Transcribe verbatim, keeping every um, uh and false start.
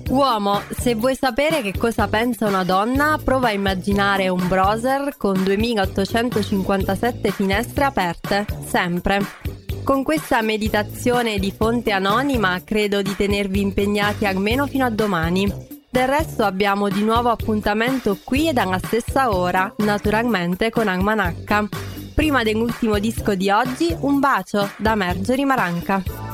Uomo, se vuoi sapere che cosa pensa una donna, prova a immaginare un browser con duemilaottocentocinquantasette finestre aperte, sempre. Con questa meditazione di fonte anonima credo di tenervi impegnati almeno fino a domani. Del resto abbiamo di nuovo appuntamento qui ed alla stessa ora, naturalmente con Almanacca. Prima dell'ultimo disco di oggi, un bacio da Marjorie Maranca.